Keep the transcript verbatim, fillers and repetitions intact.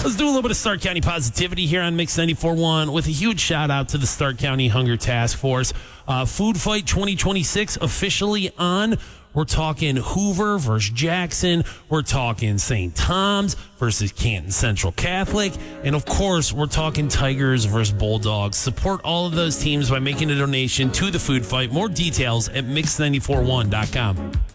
Let's do a little bit of Stark County positivity here on Mix ninety-four point one with a huge shout out to the Stark County Hunger Task Force. Uh, Food Fight twenty twenty-six officially on. We're talking Hoover versus Jackson. We're talking Saint Thomas versus Canton Central Catholic. And, of course, we're talking Tigers versus Bulldogs. Support all of those teams by making a donation to the Food Fight. More details at mix nine four one dot com.